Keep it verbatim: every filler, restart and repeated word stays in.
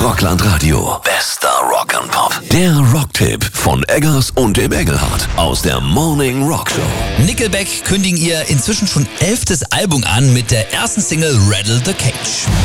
Rockland Radio. Bester Rock and Pop. Der Rocktipp von Eggers und dem Engelhardt aus der Morning Rock Show. Nickelback kündigen ihr inzwischen schon elftes Album an mit der ersten Single Rattle the Cage.